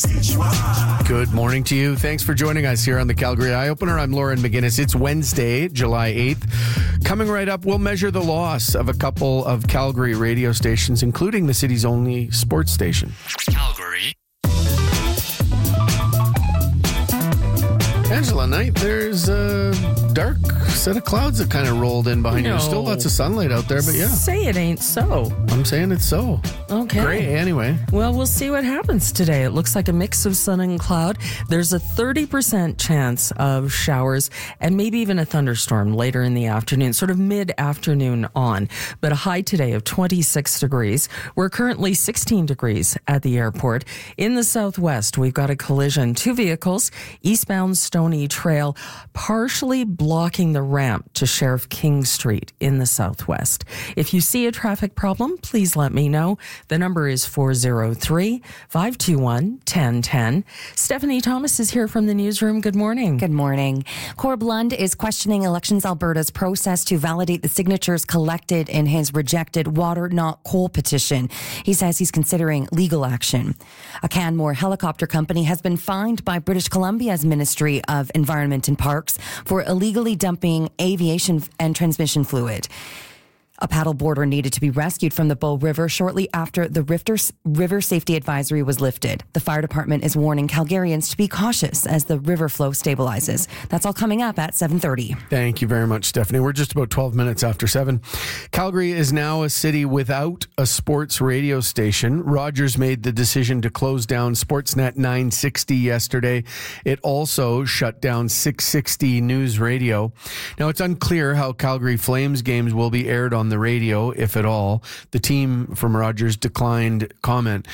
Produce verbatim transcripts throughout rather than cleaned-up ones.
Good morning to you. Thanks for joining us here on the Calgary Eye Opener. I'm Lauren McGinnis. It's Wednesday, July eighth. Coming right up, we'll measure the loss of a couple of Calgary radio stations, including the city's only sports station. Calgary. Angela, night, there's a dark set of clouds that kind of rolled in behind no. you. Still lots of sunlight out there, but yeah. Say it ain't so. I'm saying it's so. Okay. Great, anyway. Well, we'll see what happens today. It looks like a mix of sun and cloud. There's a thirty percent chance of showers and maybe even a thunderstorm later in the afternoon, sort of mid-afternoon on. But a high today of twenty-six degrees. We're currently sixteen degrees at the airport. In the southwest, we've got a collision. Two vehicles, eastbound Stony Trail, partially blocking the ramp to Sheriff King Street in the southwest. If you see a traffic problem, please let me know. The number is four oh three, five two one, one oh one oh. Stephanie Thomas is here from the newsroom. Good morning. Good morning. Corb Lund is questioning Elections Alberta's process to validate the signatures collected in his rejected Water Not Coal petition. He says he's considering legal action. A Canmore helicopter company has been fined by British Columbia's Ministry of Environment and Parks for illegally dumping aviation and transmission fluid. A paddleboarder needed to be rescued from the Bow River shortly after the Rifter River Safety Advisory was lifted. The fire department is warning Calgarians to be cautious as the river flow stabilizes. That's all coming up at seven thirty. Thank you very much, Stephanie. We're just about twelve minutes after seven. Calgary is now a city without a sports radio station. Rogers made the decision to close down Sportsnet nine sixty yesterday. It also shut down six sixty News Radio. Now, it's unclear how Calgary Flames games will be aired on the radio, if at all. The team from Rogers declined comment.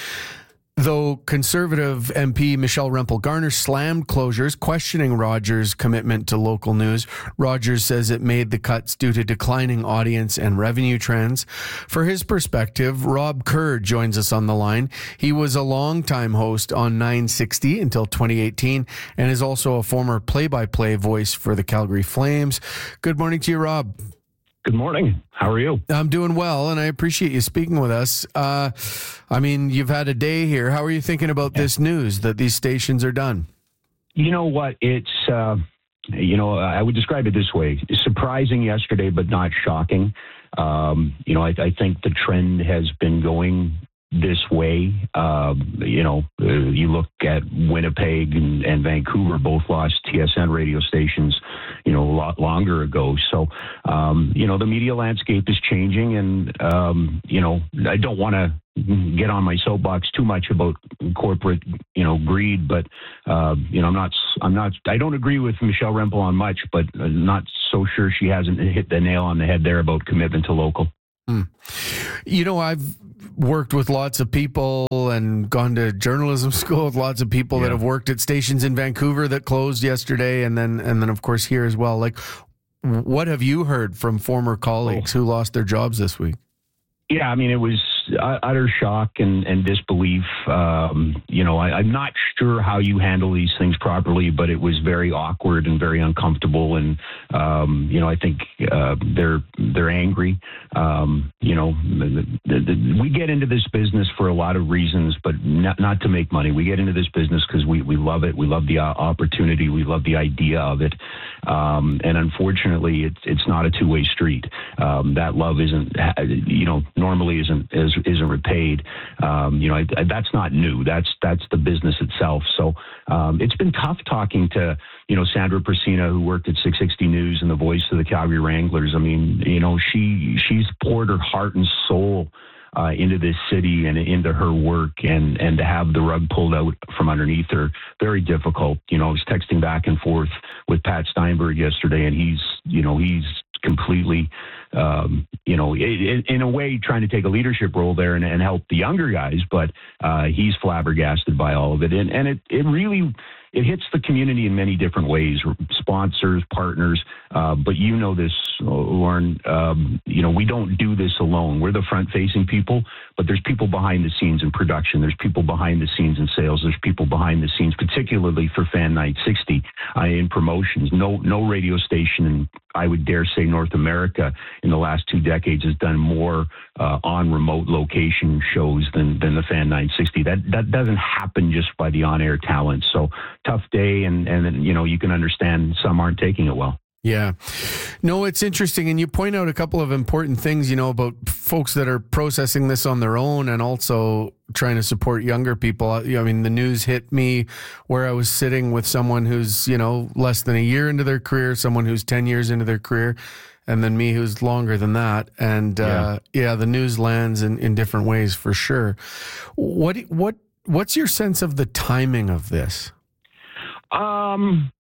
Though Conservative M P Michelle Rempel-Garner slammed closures, questioning Rogers' commitment to local news, Rogers says it made the cuts due to declining audience and revenue trends. For his perspective, Rob Kerr joins us on the line. He was a longtime host on nine sixty until twenty eighteen and is also a former play-by-play voice for the Calgary Flames. Good morning to you, Rob. Good morning. How are you? I'm doing well, and I appreciate you speaking with us. Uh, I mean, you've had a day here. How are you thinking about yeah. this news that these stations are done? You know what? It's, uh, you know, I would describe it this way. Surprising yesterday, but not shocking. Um, you know, I, I think the trend has been going this way. Um, you know, uh, you look at Winnipeg and, and Vancouver both lost T S N radio stations, you know, a lot longer ago. So, um, you know, the media landscape is changing, and, um, you know, I don't want to get on my soapbox too much about corporate, you know, greed, but, uh, you know, I'm not, I'm not, I don't agree with Michelle Rempel on much, but I'm not so sure she hasn't hit the nail on the head there about commitment to local. Hmm. You know, I've worked with lots of people and gone to journalism school with lots of people yeah. that have worked at stations in Vancouver that closed yesterday, and then and then of course here as well. Like, what have you heard from former colleagues oh. who lost their jobs this week? Yeah, I mean, it was utter shock and, and disbelief. Um, you know, I, I'm not sure how you handle these things properly, but it was very awkward and very uncomfortable. And, um, you know, I think uh, they're they're angry. Um, you know, the, the, the, we get into this business for a lot of reasons, but not, not to make money. We get into this business because we, we love it. We love the opportunity. We love the idea of it. Um, and unfortunately, it's it's not a two-way street. Um, that love isn't, you know, normally isn't is, isn't repaid. Um, you know, I, I, that's not new. That's that's the business itself. So um, it's been tough talking to, you know, Sandra Persina, who worked at six sixty News and the voice of the Calgary Wranglers. I mean, you know, she she's poured her heart and soul Uh, into this city and into her work, and, and to have the rug pulled out from underneath her, very difficult. You know, I was texting back and forth with Pat Steinberg yesterday, and he's, you know, he's completely, um, you know, in, in a way trying to take a leadership role there and, and help the younger guys, but uh, he's flabbergasted by all of it. And, and it, it really, it hits the community in many different ways, sponsors, partners. Uh, but you know this, Lauren, um, you know, we don't do this alone. We're the front-facing people, but there's people behind the scenes in production. There's people behind the scenes in sales. There's people behind the scenes, particularly for Fan nine sixty uh, in promotions. No, no radio station in, I would dare say, North America in the last two decades has done more uh, on remote location shows than than the Fan nine sixty. That that doesn't happen just by the on-air talent. So tough day, and and you know you can understand some aren't taking it well. Yeah. No, it's interesting. And you point out a couple of important things, you know, about folks that are processing this on their own and also trying to support younger people. I mean, the news hit me where I was sitting with someone who's, you know, less than a year into their career, someone who's ten years into their career, and then me who's longer than that. And, uh, yeah. yeah, the news lands in, in different ways for sure. What, what, what's your sense of the timing of this? Um,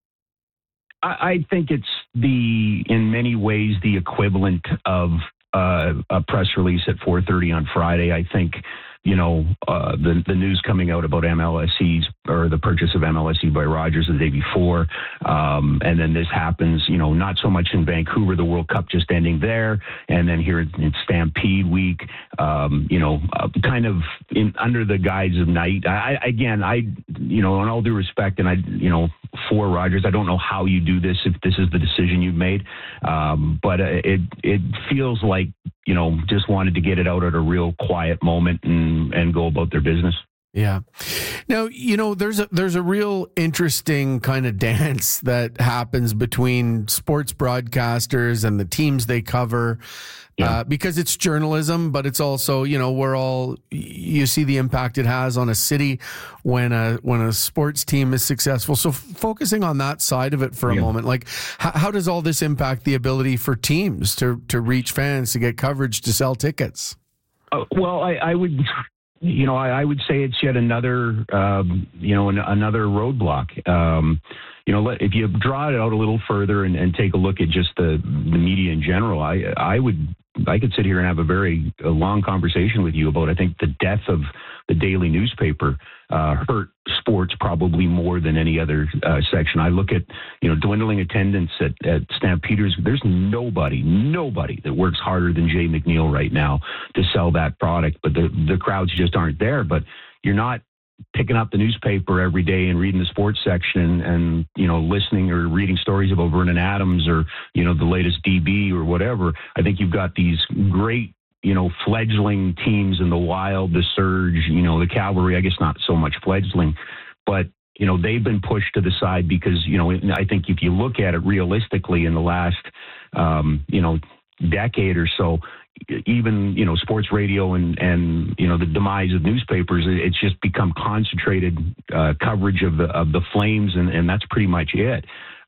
I think it's the, in many ways, the equivalent of uh, a press release at four thirty on Friday. I think, you know, uh, the the news coming out about M L S E's or the purchase of M L S E by Rogers the day before, um, and then this happens, you know, not so much in Vancouver, the World Cup just ending there, and then here in Stampede Week, um, you know, uh, kind of in under the guise of night. I, again, I, you know, in all due respect, and I, you know, for Rogers, I don't know how you do this if this is the decision you've made, um, but it it feels like, you know, just wanted to get it out at a real quiet moment and, and go about their business. Yeah. Now, you know, there's a there's a real interesting kind of dance that happens between sports broadcasters and the teams they cover. Yeah. Uh, because it's journalism, but it's also, you know, we're all, you see the impact it has on a city when a when a sports team is successful. So f- focusing on that side of it for a yeah. moment, like h- how does all this impact the ability for teams to to reach fans, to get coverage, to sell tickets? Uh, well, I, I would, you know, I, I would say it's yet another, um, you know, an, another roadblock. Um, You know, if you draw it out a little further and, and take a look at just the, the media in general, I I would I could sit here and have a very a long conversation with you about, I think, the death of the daily newspaper uh, hurt sports probably more than any other uh, section. I look at, you know, dwindling attendance at, at Stampeders. There's nobody, nobody that works harder than Jay McNeil right now to sell that product, but the, the crowds just aren't there. But you're not picking up the newspaper every day and reading the sports section and, you know, listening or reading stories about Vernon Adams or, you know, the latest D B or whatever. I think you've got these great, you know, fledgling teams in the Wild, the Surge, you know, the Cavalry, I guess not so much fledgling, but, you know, they've been pushed to the side because, you know, I think if you look at it realistically in the last, um, you know, decade or so, even, you know, sports radio and, and, you know, the demise of newspapers, it's just become concentrated uh, coverage of the, of the Flames. And, and that's pretty much it.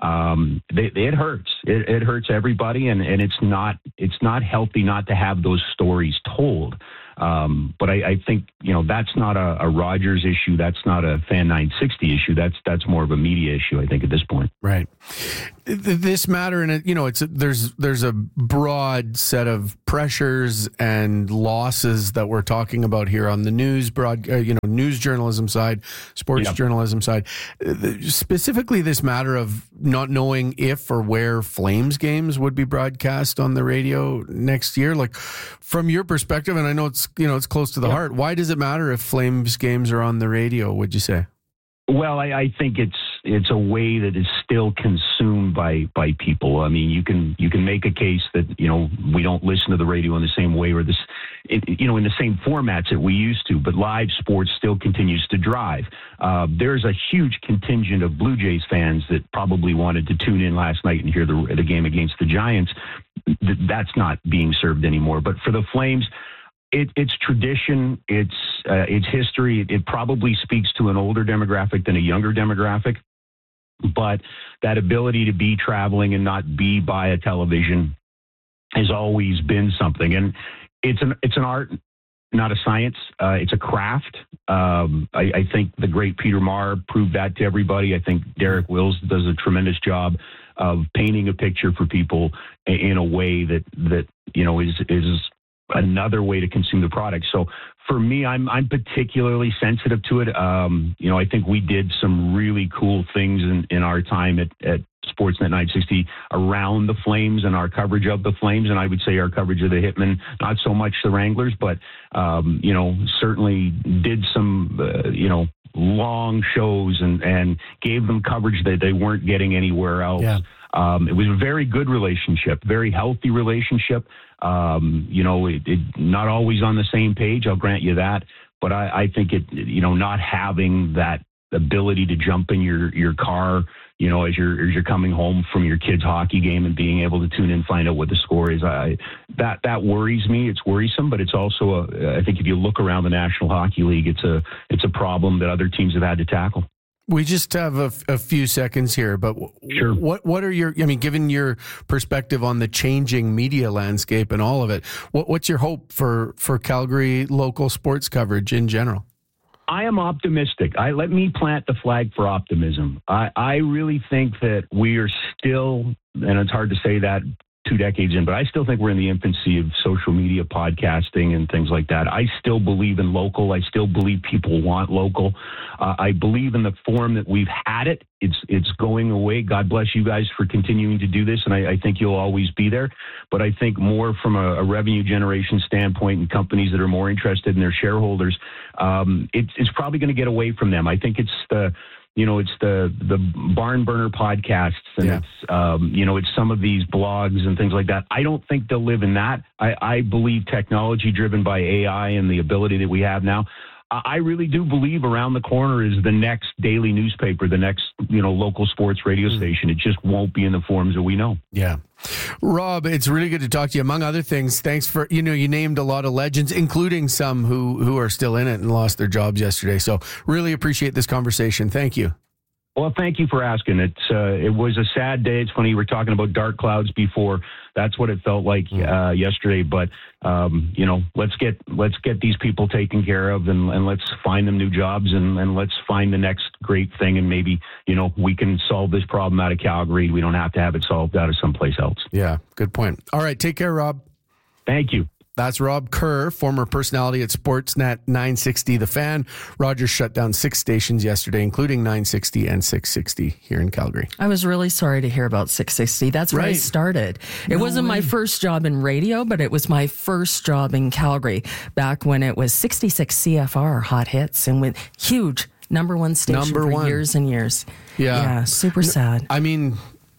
Um, they, it hurts. It, it hurts everybody. And, and it's not, it's not healthy not to have those stories told. Um, but I, I think, you know, that's not a, a Rogers issue. That's not a Fan nine sixty issue. That's that's more of a media issue, I think, at this point. Right. This matter, and you know, it's there's there's a broad set of pressures and losses that we're talking about here on the news broad, uh, you know, news journalism side, sports yep. journalism side. Specifically, this matter of not knowing if or where Flames games would be broadcast on the radio next year. Like, from your perspective, and I know it's you know it's close to the yep. heart. Why does it matter if Flames games are on the radio? Would you say? Well, I, I think it's it's a way that is still consumed by by people. I mean, you can you can make a case that, you know, we don't listen to the radio in the same way or this, it, you know, in the same formats that we used to. But live sports still continues to drive. Uh, there's a huge contingent of Blue Jays fans that probably wanted to tune in last night and hear the the game against the Giants. That's not being served anymore. But for the Flames, It, it's tradition, it's uh, it's history. It probably speaks to an older demographic than a younger demographic. But that ability to be traveling and not be by a television has always been something. And it's an it's an art, not a science. Uh, it's a craft. Um, I, I think the great Peter Maher proved that to everybody. I think Derek Wills does a tremendous job of painting a picture for people in a way that that you know is is. another way to consume the product. So for me, I'm I'm particularly sensitive to it. Um, you know, I think we did some really cool things in, in our time at, at Sportsnet nine sixty around the Flames and our coverage of the Flames. And I would say our coverage of the Hitmen, not so much the Wranglers, but, um, you know, certainly did some, uh, you know, long shows and, and gave them coverage that they weren't getting anywhere else. Yeah. Um, it was a very good relationship, very healthy relationship. Um, you know, it, it not always on the same page, I'll grant you that. But I, I think it, you know, not having that ability to jump in your, your car, you know, as you're as you're coming home from your kid's hockey game and being able to tune in and find out what the score is, I that that worries me. It's worrisome, but it's also a, I think if you look around the National Hockey League, it's a it's a problem that other teams have had to tackle. We just have a, a few seconds here, but sure. what what are your, I mean, given your perspective on the changing media landscape and all of it, what, what's your hope for, for Calgary local sports coverage in general? I am optimistic. I let me plant the flag for optimism. I, I really think that we are still, and it's hard to say that two decades in, but I still think we're in the infancy of social media, podcasting, and things like that. I still believe in local. I still believe people want local. Uh, I believe in the form that we've had it. It's it's going away. God bless you guys for continuing to do this, and I, I think you'll always be there. But I think more from a, a revenue generation standpoint and companies that are more interested in their shareholders, um, it's, it's probably going to get away from them. I think it's the You know, it's the the barn burner podcasts and yeah. it's, um, you know, it's some of these blogs and things like that. I don't think they'll live in that. I, I believe technology driven by A I and the ability that we have now, I really do believe around the corner is the next daily newspaper, the next, you know, local sports radio mm. station. It just won't be in the forms that we know. Yeah. Rob, it's really good to talk to you. Among other things, thanks for, you know, you named a lot of legends, including some who, who are still in it and lost their jobs yesterday. So really appreciate this conversation. Thank you. Well, thank you for asking. It's uh, it was a sad day. It's funny, you were talking about dark clouds before. That's what it felt like uh, yesterday. But um, you know, let's get let's get these people taken care of, and, and let's find them new jobs, and, and let's find the next great thing. And maybe, you know, we can solve this problem out of Calgary. We don't have to have it solved out of someplace else. Yeah, good point. All right, take care, Rob. Thank you. That's Rob Kerr, former personality at Sportsnet nine sixty The Fan. Rogers shut down six stations yesterday, including nine sixty and six sixty here in Calgary. I was really sorry to hear about six sixty. That's where right. I started. It no wasn't way. my first job in radio, but it was my first job in Calgary back when it was sixty-six C F R Hot Hits and with huge number one station number for one. years and years. Yeah. Yeah, super sad. I mean,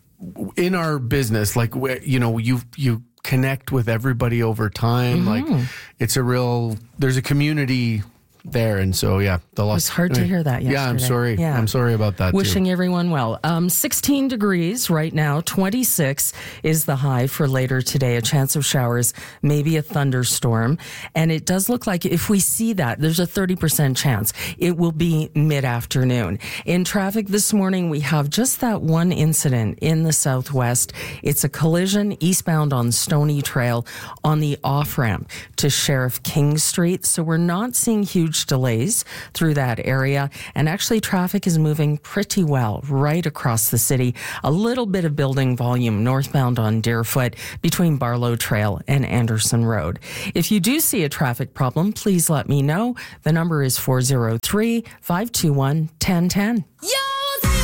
in our business, like, you know, you you connect with everybody over time. Mm-hmm. Like, it's a real, there's a community there. And so, yeah, the loss. It was hard anyway, to hear that yesterday. Yeah, I'm sorry. Yeah. I'm sorry about that. Wishing too. everyone well. Um, sixteen degrees right now. twenty-six is the high for later today. A chance of showers, maybe a thunderstorm. And it does look like if we see that, there's a thirty percent chance it will be mid-afternoon. In traffic this morning, we have just that one incident in the southwest. It's a collision eastbound on Stony Trail on the off-ramp to Sheriff King Street. So we're not seeing huge delays through that area, and actually traffic is moving pretty well right across the city. A little bit of building volume northbound on Deerfoot between Barlow Trail and Anderson Road. If you do see a traffic problem, please let me know. The number is four oh three, five two one, one oh one oh. Yeah!